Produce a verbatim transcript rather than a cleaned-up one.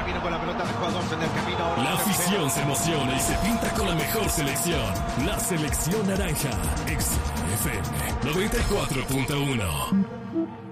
viene con la pelota de jugadores en el camino. La afición se emociona y se pinta con la mejor selección. La selección naranja. X F M noventa y cuatro punto uno.